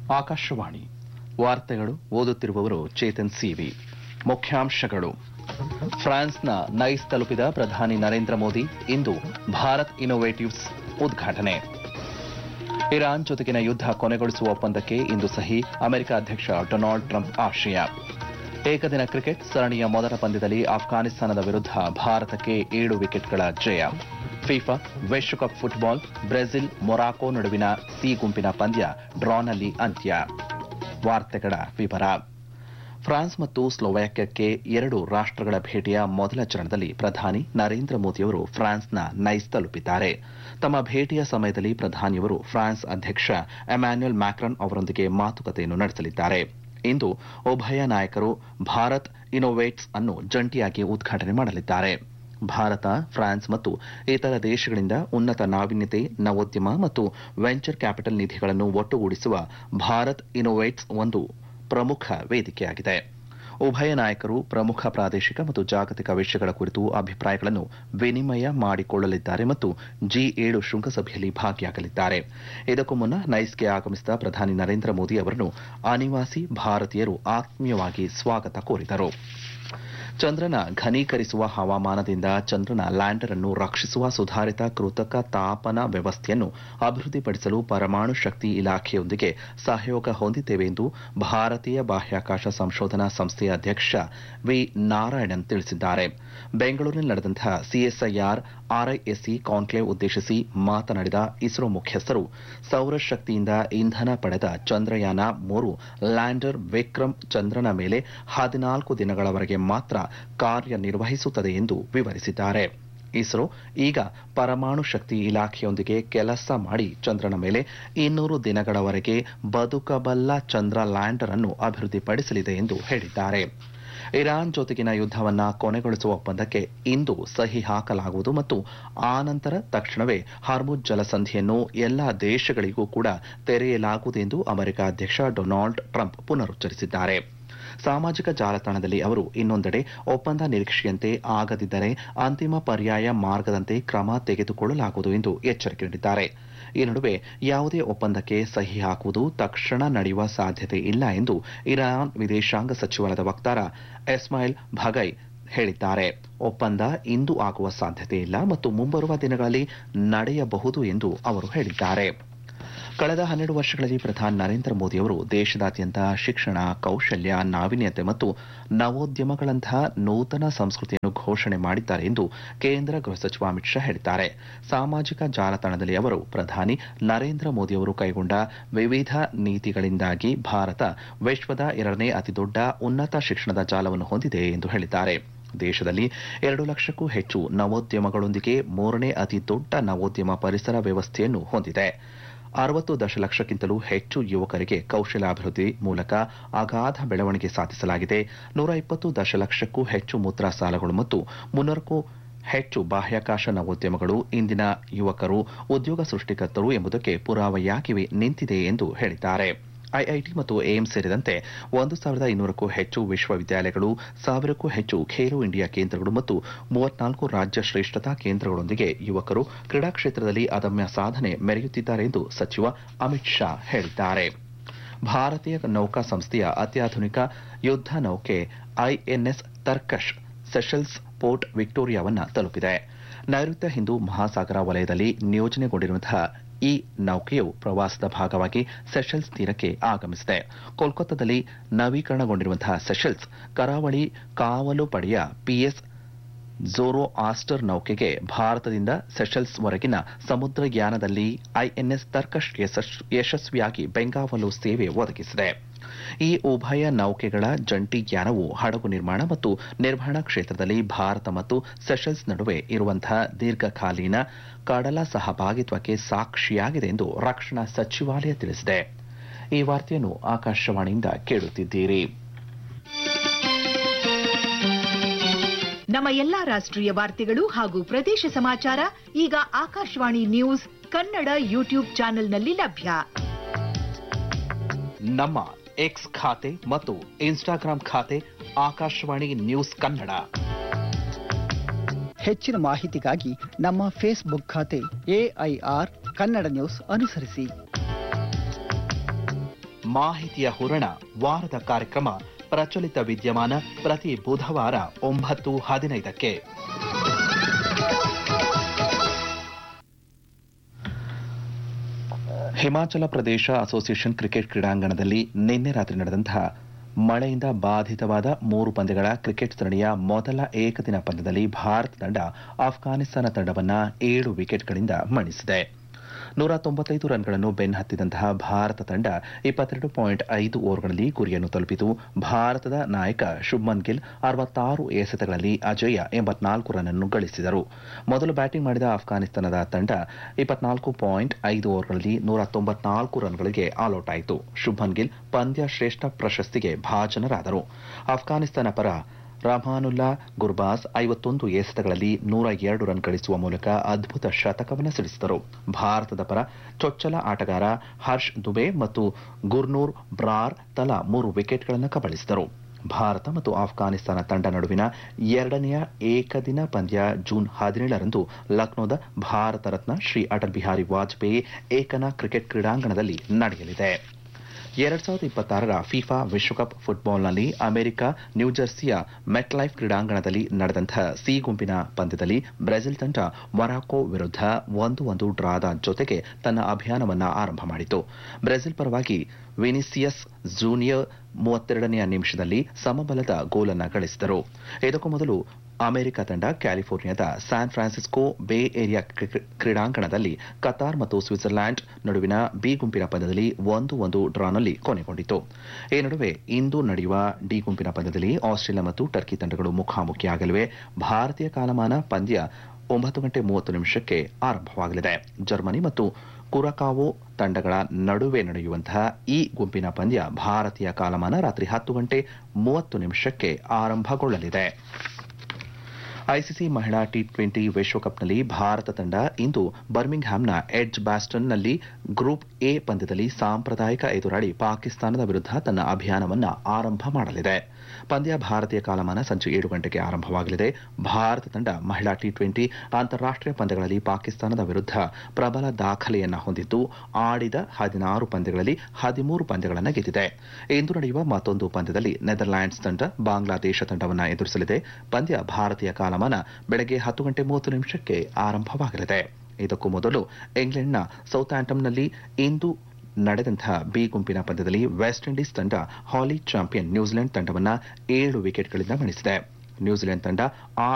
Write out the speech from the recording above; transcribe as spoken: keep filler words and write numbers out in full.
ಆಕಾಶವಾಣಿ ವಾರ್ತೆಗಳು ಓದುತ್ತಿರುವವರು ಚೇತನ್ ಸಿವಿ. ಮುಖ್ಯಾಂಶಗಳು: ಫ್ರಾನ್ಸ್ನ ನೈಸ್ ತಲುಪಿದ ಪ್ರಧಾನಿ ನರೇಂದ್ರ ಮೋದಿ, ಇಂದು ಭಾರತ್ ಇನ್ನೋವೇಟಿವ್ಸ್ ಉದ್ಘಾಟನೆ. ಇರಾನ್ ಜೊತೆಗಿನ ಯುದ್ಧ ಕೊನೆಗೊಳಿಸುವ ಒಪ್ಪಂದಕ್ಕೆ ಇಂದು ಸಹಿ, ಅಮೆರಿಕ ಅಧ್ಯಕ್ಷ ಡೊನಾಲ್ಡ್ ಟ್ರಂಪ್ ಆಶಯ. ಏಕದಿನ ಕ್ರಿಕೆಟ್ ಸರಣಿಯ ಮೊದಲ ಪಂದ್ಯದಲ್ಲಿ ಅಫ್ಘಾನಿಸ್ತಾನದ ವಿರುದ್ಧ ಭಾರತಕ್ಕೆ ಏಳು ವಿಕೆಟ್ಗಳ ಜಯ. ಫಿಫಾ ವಿಶ್ವಕಪ್ ಫುಟ್ಬಾಲ್, ಬ್ರೆಜಿಲ್ ಮೊರಾಕೊ ನಡುವಿನ ಸಿ ಗುಂಪಿನ ಪಂದ್ಯ ಡ್ರಾನಲ್ಲಿ ಅಂತ್ಯ. ವಾರ್ತೆಗಳ ವಿವರ. ಫ್ರಾನ್ಸ್ ಮತ್ತು ಸ್ಲೋವಾಕ್ಯಕ್ಕೆ ಎರಡು ರಾಷ್ಟಗಳ ಭೇಟಿಯ ಮೊದಲ ಚರಣದಲ್ಲಿ ಪ್ರಧಾನಿ ನರೇಂದ್ರ ಮೋದಿಯವರು ಫ್ರಾನ್ಸ್ನ ನೈಸ್ ತಲುಪಿದ್ದಾರೆ. ತಮ್ಮ ಭೇಟಿಯ ಸಮಯದಲ್ಲಿ ಪ್ರಧಾನಿಯವರು ಫ್ರಾನ್ಸ್ ಅಧ್ಯಕ್ಷ ಎಮ್ಯಾನ್ಯುಯಲ್ ಮ್ಯಾಕ್ರಾನ್ ಅವರೊಂದಿಗೆ ಮಾತುಕತೆಯನ್ನು ನಡೆಸಲಿದ್ದಾರೆ. ಇಂದು ಉಭಯ ನಾಯಕರು ಭಾರತ್ ಇನ್ನೋವೇಟ್ಸ್ ಅನ್ನು ಜಂಟಿಯಾಗಿ ಉದ್ಘಾಟನೆ ಮಾಡಲಿದ್ದಾರೆ. ಭಾರತ, ಫ್ರಾನ್ಸ್ ಮತ್ತು ಇತರ ದೇಶಗಳಿಂದ ಉನ್ನತ ನಾವೀನ್ಯತೆ, ನವೋದ್ಯಮ ಮತ್ತು ವೆಂಚರ್ ಕ್ಯಾಪಿಟಲ್ ನಿಧಿಗಳನ್ನು ಒಟ್ಟುಗೂಡಿಸುವ ಭಾರತ್ ಇನ್ನೋವೇಟ್ಸ್ ಒಂದು ಪ್ರಮುಖ ವೇದಿಕೆಯಾಗಿದೆ. ಉಭಯ ನಾಯಕರು ಪ್ರಮುಖ ಪ್ರಾದೇಶಿಕ ಮತ್ತು ಜಾಗತಿಕ ವಿಷಯಗಳ ಕುರಿತು ಅಭಿಪ್ರಾಯಗಳನ್ನು ವಿನಿಮಯ ಮಾಡಿಕೊಳ್ಳಲಿದ್ದಾರೆ ಮತ್ತು ಜಿ ಏಳು ಶೃಂಗಸಭೆಯಲ್ಲಿ ಭಾಗಿಯಾಗಲಿದ್ದಾರೆ. ಇದಕ್ಕೂ ಮುನ್ನ ನೈಸ್ಗೆ ಆಗಮಿಸಿದ ಪ್ರಧಾನಿ ನರೇಂದ್ರ ಮೋದಿ ಅವರನ್ನು ಅನಿವಾಸಿ ಭಾರತೀಯರು ಆತ್ಮೀಯವಾಗಿ ಸ್ವಾಗತ ಕೋರಿದರು. ಚಂದ್ರನ ಘನೀಕರಿಸುವ ಹವಾಮಾನದಿಂದ ಚಂದ್ರನ ಲ್ಯಾಂಡರ್ ಅನ್ನು ರಕ್ಷಿಸುವ ಸುಧಾರಿತ ಕೃತಕ ತಾಪನ ವ್ಯವಸ್ಥೆಯನ್ನು ಅಭಿವೃದ್ಧಿಪಡಿಸಲು ಪರಮಾಣು ಶಕ್ತಿ ಇಲಾಖೆಯೊಂದಿಗೆ ಸಹಯೋಗ ಹೊಂದಿದ್ದೇವೆ ಎಂದು ಭಾರತೀಯ ಬಾಹ್ಯಾಕಾಶ ಸಂಶೋಧನಾ ಸಂಸ್ಥೆಯ ಅಧ್ಯಕ್ಷ ವಿ ನಾರಾಯಣನ್ ತಿಳಿಸಿದ್ದಾರೆ. ಬೆಂಗಳೂರಿನಲ್ಲಿ ನಡೆದಂತಹ ಸಿಎಸ್ಐಆರ್ ಆರ್ಐಎಸ್ಸಿ ಕಾನ್ಕ್ಲೇವ್ ಉದ್ದೇಶಿಸಿ ಮಾತನಾಡಿದ ಇಸ್ರೋ ಮುಖ್ಯಸ್ಥರು, ಸೌರಶಕ್ತಿಯಿಂದ ಇಂಧನ ಪಡೆದ ಚಂದ್ರಯಾನ ಮೂರು ಲ್ಯಾಂಡರ್ ವಿಕ್ರಮ್ ಚಂದ್ರನ ಮೇಲೆ ಹದಿನಾಲ್ಕು ದಿನಗಳವರೆಗೆ ಮಾತ್ರ ಕಾರ್ಯನಿರ್ವಹಿಸುತ್ತದೆ ಎಂದು ವಿವರಿಸಿದ್ದಾರೆ. ಇಸ್ರೋ ಈಗ ಪರಮಾಣು ಶಕ್ತಿ ಇಲಾಖೆಯೊಂದಿಗೆ ಕೆಲಸ ಮಾಡಿ ಚಂದ್ರನ ಮೇಲೆ ಇನ್ನೂರು ದಿನಗಳವರೆಗೆ ಬದುಕಬಲ್ಲ ಚಂದ್ರ ಲ್ಯಾಂಡರ್ ಅನ್ನು ಅಭಿವೃದ್ಧಿಪಡಿಸಲಿದೆ ಎಂದು ಹೇಳಿದ್ದಾರೆ. ಇರಾನ್ ಜೊತೆಗಿನ ಯುದ್ಧವನ್ನು ಕೊನೆಗೊಳಿಸುವ ಒಪ್ಪಂದಕ್ಕೆ ಇಂದು ಸಹಿ ಹಾಕಲಾಗುವುದು ಮತ್ತು ಆನಂತರ ತಕ್ಷಣವೇ ಹಾರ್ಮುಜ್ ಜಲಸಂಧಿಯನ್ನು ಎಲ್ಲಾ ದೇಶಗಳಿಗೂ ಕೂಡ ತೆರೆಯಲಾಗುವುದು ಎಂದು ಅಮೆರಿಕ ಅಧ್ಯಕ್ಷ ಡೊನಾಲ್ಡ್ ಟ್ರಂಪ್ ಪುನರುಚ್ಚರಿಸಿದ್ದಾರೆ. ಸಾಮಾಜಿಕ ಜಾಲತಾಣದಲ್ಲಿ ಅವರು ಇನ್ನೊಂದೆಡೆ ಒಪ್ಪಂದ ನಿರೀಕ್ಷೆಯಂತೆ ಆಗದಿದ್ದರೆ ಅಂತಿಮ ಪರ್ಯಾಯ ಮಾರ್ಗದಂತೆ ಕ್ರಮ ತೆಗೆದುಕೊಳ್ಳಲಾಗುವುದು ಎಂದು ಎಚ್ಚರಿಕೆ ನೀಡಿದ್ದಾರೆ. ಈ ನಡುವೆ ಯಾವುದೇ ಒಪ್ಪಂದಕ್ಕೆ ಸಹಿ ಹಾಕುವುದು ತಕ್ಷಣ ನಡೆಯುವ ಸಾಧ್ಯತೆ ಇಲ್ಲ ಎಂದು ಇರಾನ್ ವಿದೇಶಾಂಗ ಸಚಿವಾಲಯದ ವಕ್ತಾರ ಇಸ್ಮಾಯಿಲ್ ಭಗೈ ಹೇಳಿದ್ದಾರೆ. ಒಪ್ಪಂದ ಇಂದು ಆಗುವ ಸಾಧ್ಯತೆ ಇಲ್ಲ ಮತ್ತು ಮುಂಬರುವ ದಿನಗಳಲ್ಲಿ ನಡೆಯಬಹುದು ಎಂದು ಅವರು ಹೇಳಿದ್ದಾರೆ. ಕಳೆದ ಹನ್ನೆರಡು ವರ್ಷಗಳಲ್ಲಿ ಪ್ರಧಾನಿ ನರೇಂದ್ರ ಮೋದಿ ಅವರು ದೇಶದಾದ್ಯಂತ ಶಿಕ್ಷಣ, ಕೌಶಲ್ಯ, ನಾವೀನ್ಯತೆ ಮತ್ತು ನವೋದ್ಯಮಗಳಂತಹ ನೂತನ ಸಂಸ್ಕೃತಿಯನ್ನು ಘೋಷಣೆ ಮಾಡಿದ್ದಾರೆ ಎಂದು ಕೇಂದ್ರ ಗೃಹ ಸಚಿವ ಅಮಿತ್ ಶಾ ಹೇಳಿದ್ದಾರೆ. ಸಾಮಾಜಿಕ ಜಾಲತಾಣದಲ್ಲಿ ಅವರು ಪ್ರಧಾನಿ ನರೇಂದ್ರ ಮೋದಿ ಅವರು ಕೈಗೊಂಡ ವಿವಿಧ ನೀತಿಗಳಿಂದಾಗಿ ಭಾರತ ವಿಶ್ವದ ಎರಡನೇ ಅತಿದೊಡ್ಡ ಉನ್ನತ ಶಿಕ್ಷಣದ ಜಾಲವನ್ನು ಹೊಂದಿದೆ ಎಂದು ಹೇಳಿದ್ದಾರೆ. ದೇಶದಲ್ಲಿ ಎರಡು ಲಕ್ಷಕ್ಕೂ ಹೆಚ್ಚು ನವೋದ್ಯಮಗಳೊಂದಿಗೆ ಮೂರನೇ ಅತಿ ದೊಡ್ಡ ನವೋದ್ಯಮ ಪರಿಸರ ವ್ಯವಸ್ಥೆಯನ್ನು ಹೊಂದಿದೆ. ಅರವತ್ತು ದಶಲಕ್ಷಕ್ಕಿಂತಲೂ ಹೆಚ್ಚು ಯುವಕರಿಗೆ ಕೌಶಲ್ಯಾಭಿವೃದ್ಧಿ ಮೂಲಕ ಅಗಾಧ ಬೆಳವಣಿಗೆ ಸಾಧಿಸಲಾಗಿದೆ. ನೂರ ಇಪ್ಪತ್ತು ದಶಲಕ್ಷಕ್ಕೂ ಹೆಚ್ಚು ಮುದ್ರಾ ಸಾಲಗಳು ಮತ್ತು ಮುನ್ನೂರಕ್ಕೂ ಹೆಚ್ಚು ಬಾಹ್ಯಾಕಾಶ ನವೋದ್ಯಮಗಳು ಇಂದಿನ ಯುವಕರು ಉದ್ಯೋಗ ಸೃಷ್ಟಿಕರ್ತರು ಎಂಬುದಕ್ಕೆ ಪುರಾವೆಯಾಗಿ ನಿಂತಿದೆ ಎಂದು ಹೇಳಿದ್ದಾರೆ. ಐಐಟಿ ಮತ್ತು ಏಮ್ಸ್ ಸೇರಿದಂತೆ ಒಂದು ಸಾವಿರದ ಇನ್ನೂರಕ್ಕೂ ಹೆಚ್ಚು ವಿಶ್ವವಿದ್ಯಾಲಯಗಳು, ಸಾವಿರಕ್ಕೂ ಹೆಚ್ಚು ಖೇಲೋ ಇಂಡಿಯಾ ಕೇಂದ್ರಗಳು ಮತ್ತು ಮೂವತ್ನಾಲ್ಕು ರಾಜ್ಯ ಶ್ರೇಷ್ಠತಾ ಕೇಂದ್ರಗಳೊಂದಿಗೆ ಯುವಕರು ಕ್ರೀಡಾ ಕ್ಷೇತ್ರದಲ್ಲಿ ಅದಮ್ಯ ಸಾಧನೆ ಮೆರೆಯುತ್ತಿದ್ದಾರೆ ಎಂದು ಸಚಿವ ಅಮಿತ್ ಶಾ ಹೇಳಿದ್ದಾರೆ. ಭಾರತೀಯ ನೌಕಾ ಸಂಸ್ಥೆಯ ಅತ್ಯಾಧುನಿಕ ಯುದ್ಧ ನೌಕೆ ಐಎನ್ಎಸ್ ತರ್ಕಶ್ ಸೆಷೆಲ್ಸ್ ಪೋರ್ಟ್ ವಿಕ್ಟೋರಿಯಾವನ್ನು ತಲುಪಿದೆ. ನೈಋತ್ಯ ಹಿಂದೂ ಮಹಾಸಾಗರ ವಲಯದಲ್ಲಿ ನಿಯೋಜನೆಗೊಂಡಿರುವಂತಹ ಈ ನೌಕೆಯು ಪ್ರವಾಸದ ಭಾಗವಾಗಿ ಸೆಷೆಲ್ಸ್ ತೀರಕ್ಕೆ ಆಗಮಿಸಿದೆ. ಕೋಲ್ಕತ್ತಾದಲ್ಲಿ ನವೀಕರಣಗೊಂಡಿರುವಂತಹ ಸೆಷೆಲ್ಸ್ ಕರಾವಳಿ ಕಾವಲು ಪಡೆಯ ಪಿಎಸ್ ಝೋರೋ ಆಸ್ಟರ್ ನೌಕೆಗೆ ಭಾರತದಿಂದ ಸೆಷೆಲ್ಸ್ ವರೆಗಿನ ಸಮುದ್ರಯಾನದಲ್ಲಿ ಐಎನ್ಎಸ್ ತರ್ಕಶ್ ಯಶಸ್ವಿಯಾಗಿ ಬೆಂಗಾವಲು ಸೇವೆ ಒದಗಿಸಿದೆ. ಈ ಉಭಯ ನೌಕೆಗಳ ಜಂಟಿ ಯಾನವು ಹಡಗು ನಿರ್ಮಾಣ ಮತ್ತು ನಿರ್ವಹಣಾ ಕ್ಷೇತ್ರದಲ್ಲಿ ಭಾರತ ಮತ್ತು ಸೆಷೆಲ್ಸ್ ನಡುವೆ ಇರುವಂತಹ ದೀರ್ಘಕಾಲೀನ ಕಡಲ ಸಹಭಾಗಿತ್ವಕ್ಕೆ ಸಾಕ್ಷಿಯಾಗಿದೆ ಎಂದು ರಕ್ಷಣಾ ಸಚಿವಾಲಯ ತಿಳಿಸಿದೆ. ಈ ವಾರ್ತೆಯನ್ನು ಆಕಾಶವಾಣಿಯಿಂದ ಕೇಳುತ್ತಿದ್ದೀರಿ. ನಮ್ಮ ಎಲ್ಲಾ ರಾಷ್ಟ್ರೀಯ ವಾರ್ತೆಗಳು ಹಾಗೂ ಪ್ರದೇಶ ಸಮಾಚಾರ ಈಗ ಆಕಾಶವಾಣಿ ನ್ಯೂಸ್ ಕನ್ನಡ ಯೂಟ್ಯೂಬ್ ಚಾನೆಲ್ನಲ್ಲಿ ಲಭ್ಯ. ನಮ್ಮ ಎಕ್ಸ್ ಖಾತೆ ಮತ್ತು ಇನ್ಸ್ಟಾಗ್ರಾಂ ಖಾತೆ ಆಕಾಶವಾಣಿ ನ್ಯೂಸ್ ಕನ್ನಡ. ಹೆಚ್ಚಿನ ಮಾಹಿತಿಗಾಗಿ ನಮ್ಮ ಫೇಸ್ಬುಕ್ ಖಾತೆ ಎಐಆರ್ ಕನ್ನಡ ನ್ಯೂಸ್ ಅನುಸರಿಸಿ. ಮಾಹಿತಿಯ ಹೂರಣ ವಾರದ ಕಾರ್ಯಕ್ರಮ ಪ್ರಚಲಿತ ವಿದ್ಯಮಾನ ಪ್ರತಿ ಬುಧವಾರ ಒಂಬತ್ತು ಹದಿನೈದಕ್ಕೆ. ಹಿಮಾಚಲ ಪ್ರದೇಶ ಅಸೋಸಿಯೇಷನ್ ಕ್ರಿಕೆಟ್ ಕ್ರೀಡಾಂಗಣದಲ್ಲಿ ನಿನ್ನೆ ರಾತ್ರಿ ನಡೆದಂತಹ ಮಳೆಯಿಂದ ಬಾಧಿತವಾದ ಮೂರು ಪಂದ್ಯಗಳ ಕ್ರಿಕೆಟ್ ಸರಣಿಯ ಮೊದಲ ಏಕದಿನ ಪಂದ್ಯದಲ್ಲಿ ಭಾರತ ತಂಡ ಆಫ್ಘಾನಿಸ್ತಾನ ತಂಡವನ್ನು ಏಳು ವಿಕೆಟ್ಗಳಿಂದ ಮಣಿಸಿದೆ. ನೂರ ತೊಂಬತ್ತೈದು ರನ್ಗಳನ್ನು ಬೆನ್ನಹತ್ತಿದಂತಹ ಭಾರತ ತಂಡ ಇಪ್ಪತ್ತೆರಡು ಪಾಯಿಂಟ್ ಐದು ಓವರ್ಗಳಲ್ಲಿ ಗುರಿಯನ್ನು ತಲುಪಿತು. ಭಾರತದ ನಾಯಕ ಶುಭ್ಮನ್ ಗಿಲ್ ಅರವತ್ತಾರು ಎಸೆತಗಳಲ್ಲಿ ಅಜೇಯ ಎಂಬತ್ನಾಲ್ಕು ರನ್ ಅನ್ನು ಗಳಿಸಿದರು. ಮೊದಲು ಬ್ಯಾಟಿಂಗ್ ಮಾಡಿದ ಆಫ್ಘಾನಿಸ್ತಾನದ ತಂಡ ಇಪ್ಪತ್ನಾಲ್ಕು ಪಾಯಿಂಟ್ ಐದು ಓವರ್ಗಳಲ್ಲಿ ನೂರ ತೊಂಬತ್ನಾಲ್ಕು ರನ್ಗಳಿಗೆ ಆಲ್ಔಟ್ ಆಯಿತು. ಶುಭ್ಮನ್ ಗಿಲ್ ಪಂದ್ಯ ಶ್ರೇಷ್ಠ ಪ್ರಶಸ್ತಿಗೆ ಭಾಜನರಾದರು. ಆಫ್ಘಾನಿಸ್ತಾನ ಪರ ರಹಮಾನುಲ್ಲಾ ಗುರ್ಬಾಸ್ ಐವತ್ತೊಂದು ಎಸೆತಗಳಲ್ಲಿ ನೂರ ಎರಡು ರನ್ ಗಳಿಸುವ ಮೂಲಕ ಅದ್ಭುತ ಶತಕವನ್ನು ಸಿಡಿಸಿದರು. ಭಾರತದ ಪರ ಚೊಚ್ಚಲ ಆಟಗಾರ ಹರ್ಷ್ ದುಬೆ ಮತ್ತು ಗುರ್ನೂರ್ ಬ್ರಾರ್ ತಲಾ ಮೂರು ವಿಕೆಟ್ಗಳನ್ನು ಕಬಳಿಸಿದರು. ಭಾರತ ಮತ್ತು ಆಫ್ಘಾನಿಸ್ತಾನ ತಂಡ ನಡುವಿನ ಎರಡನೆಯ ಏಕದಿನ ಪಂದ್ಯ ಜೂನ್ ಹದಿನೇಳರಂದು ಲಕ್ನೋದ ಭಾರತ ರತ್ನ ಶ್ರೀ ಅಟಲ್ ಬಿಹಾರಿ ವಾಜಪೇಯಿ ಏಕನಾ ಕ್ರಿಕೆಟ್ ಕ್ರೀಡಾಂಗಣದಲ್ಲಿ ನಡೆಯಲಿದೆ. ಎರಡ್ ಸಾವಿರದ ಇಪ್ಪತ್ತಾರರ ಫಿಫಾ ವಿಶ್ವಕಪ್ ಫುಟ್ಬಾಲ್ನಲ್ಲಿ ಅಮೆರಿಕ ನ್ಯೂಜೆರ್ಸಿಯ ಮೆಟ್ಲೈಫ್ ಕ್ರೀಡಾಂಗಣದಲ್ಲಿ ನಡೆದಂತಹ ಸಿ ಗುಂಪಿನ ಪಂದ್ಯದಲ್ಲಿ ಬ್ರೆಜಿಲ್ ತಂಡ ಮೊರಾಕೊ ವಿರುದ್ಧ ಒಂದು ಒಂದು ಡ್ರಾದ ಜೊತೆಗೆ ತನ್ನ ಅಭಿಯಾನವನ್ನು ಆರಂಭ ಮಾಡಿತು. ಬ್ರೆಜಿಲ್ ಪರವಾಗಿ ವಿನಿಸಿಯಸ್ ಜೂನಿಯರ್ ಮೂವತ್ತೆರಡನೆಯ ನಿಮಿಷದಲ್ಲಿ ಸಮಬಲದ ಗೋಲನ್ನು ಗಳಿಸಿದರು. ಇದಕ್ಕೂ ಮೊದಲು ಅಮೆರಿಕ ತಂಡ ಕ್ಯಾಲಿಫೋರ್ನಿಯಾದ ಸ್ಯಾನ್ ಫ್ರಾನ್ಸಿಸ್ಕೋ ಬೇ ಏರಿಯಾ ಕ್ರೀಡಾಂಗಣದಲ್ಲಿ ಕತಾರ್ ಮತ್ತು ಸ್ವಿಟ್ಜರ್ಲ್ಯಾಂಡ್ ನಡುವಿನ ಬಿ ಗುಂಪಿನ ಪಂದ್ಯದಲ್ಲಿ ಒಂದು ಒಂದು ಡ್ರಾನಲ್ಲಿ ಕೊನೆಗೊಂಡಿತು. ಈ ನಡುವೆ ಇಂದು ನಡೆಯುವ ಡಿ ಗುಂಪಿನ ಪಂದ್ಯದಲ್ಲಿ ಆಸ್ಟ್ರೇಲಿಯಾ ಮತ್ತು ಟರ್ಕಿ ತಂಡಗಳು ಮುಖಾಮುಖಿಯಾಗಲಿವೆ. ಭಾರತೀಯ ಕಾಲಮಾನ ಪಂದ್ಯ ಒಂಬತ್ತು ಗಂಟೆ ಮೂವತ್ತು ನಿಮಿಷಕ್ಕೆ ಆರಂಭವಾಗಲಿದೆ. ಜರ್ಮನಿ ಮತ್ತು ಕುರಕಾವೋ ತಂಡಗಳ ನಡುವೆ ನಡೆಯುವಂತಹ ಈ ಗುಂಪಿನ ಪಂದ್ಯ ಭಾರತೀಯ ಕಾಲಮಾನ ರಾತ್ರಿ ಹತ್ತು ಗಂಟೆ ಮೂವತ್ತು ನಿಮಿಷಕ್ಕೆ ಆರಂಭಗೊಳ್ಳಲಿದೆ. ಐಸಿಸಿ ಮಹಿಳಾ ಟಿ ಟ್ವೆಂಟಿ ವಿಶ್ವಕಪ್ನಲ್ಲಿ ಭಾರತ ತಂಡ ಇಂದು ಬರ್ಮಿಂಗ್ಹ್ಯಾಮ್ನ ಎಡ್ಜ್ ಬ್ಯಾಸ್ಟನ್ನಲ್ಲಿ ಗ್ರೂಪ್ ಎ ಪಂದ್ಯದಲ್ಲಿ ಸಾಂಪ್ರದಾಯಿಕ ಎದುರಾಳಿ ಪಾಕಿಸ್ತಾನದ ವಿರುದ್ಧ ತನ್ನ ಅಭಿಯಾನವನ್ನು ಆರಂಭ ಮಾಡಲಿದೆ. ಪಂದ್ಯ ಭಾರತೀಯ ಕಾಲಮಾನ ಸಂಜೆ ಏಳು ಗಂಟೆಗೆ ಆರಂಭವಾಗಲಿದೆ. ಭಾರತ ತಂಡ ಮಹಿಳಾ ಟಿ ಟ್ವೆಂಟಿ ಅಂತಾರಾಷ್ಟೀಯ ಪಂದ್ಯಗಳಲ್ಲಿ ಪಾಕಿಸ್ತಾನದ ವಿರುದ್ಧ ಪ್ರಬಲ ದಾಖಲೆಯನ್ನು ಹೊಂದಿದ್ದು ಆಡಿದ ಹದಿನಾರು ಪಂದ್ಯಗಳಲ್ಲಿ ಹದಿಮೂರು ಪಂದ್ಯಗಳನ್ನು ಗೆದ್ದಿದೆ. ಇಂದು ನಡೆಯುವ ಮತ್ತೊಂದು ಪಂದ್ಯದಲ್ಲಿ ನೆದರ್ಲ್ಯಾಂಡ್ಸ್ ತಂಡ ಬಾಂಗ್ಲಾದೇಶ ತಂಡವನ್ನು ಎದುರಿಸಲಿದೆ. ಪಂದ್ಯ ಭಾರತೀಯ ಕಾಲಮಾನ ಬೆಳಗ್ಗೆ ಹತ್ತು ಗಂಟೆ ಮೂವತ್ತು ನಿಮಿಷಕ್ಕೆ ಆರಂಭವಾಗಲಿದೆ. ಇದಕ್ಕೂ ಮೊದಲು ಇಂಗ್ಲೆಂಡ್ನ ಸೌಥ್ಯಾಂಪ್ಟನ್ನಲ್ಲಿ ಇಂದು ನಡೆದಂತಹ ಬಿ ಗುಂಪಿನ ಪಂದ್ಯದಲ್ಲಿ ವೆಸ್ಟ್ ಇಂಡೀಸ್ ತಂಡ ಹಾಲಿ ಚಾಂಪಿಯನ್ ನ್ಯೂಜಿಲೆಂಡ್ ತಂಡವನ್ನು ಏಳು ವಿಕೆಟ್ಗಳಿಂದ ಮಣಿಸಿದೆ. ನ್ಯೂಜಿಲೆಂಡ್ ತಂಡ